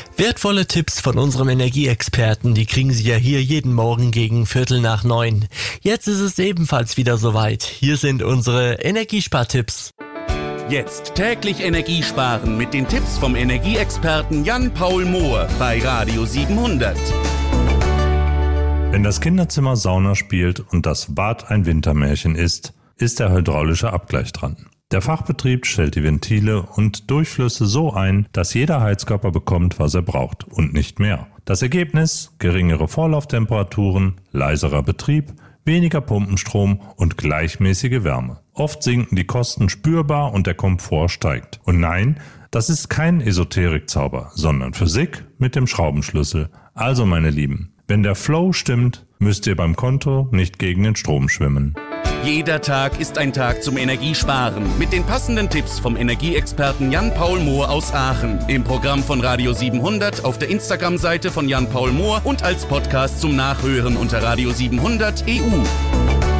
Wertvolle Tipps von unserem Energieexperten, die kriegen Sie ja hier jeden Morgen gegen 8:45. Jetzt ist es ebenfalls wieder soweit. Hier sind unsere Energiespartipps. Jetzt täglich Energie sparen mit den Tipps vom Energieexperten Jan-Paul Mohr bei Radio 700. Wenn das Kinderzimmer Sauna spielt und das Bad ein Wintermärchen ist der hydraulische Abgleich dran. Der Fachbetrieb stellt die Ventile und Durchflüsse so ein, dass jeder Heizkörper bekommt, was er braucht und nicht mehr. Das Ergebnis: geringere Vorlauftemperaturen, leiserer Betrieb, weniger Pumpenstrom und gleichmäßige Wärme. Oft sinken die Kosten spürbar und der Komfort steigt. Und nein, das ist kein Esoterikzauber, sondern Physik mit dem Schraubenschlüssel. Also meine Lieben, wenn der Flow stimmt, müsst ihr beim Konto nicht gegen den Strom schwimmen. Jeder Tag ist ein Tag zum Energiesparen mit den passenden Tipps vom Energieexperten Jan-Paul Mohr aus Aachen. Im Programm von Radio 700, auf der Instagram-Seite von Jan-Paul Mohr und als Podcast zum Nachhören unter Radio 700 EU.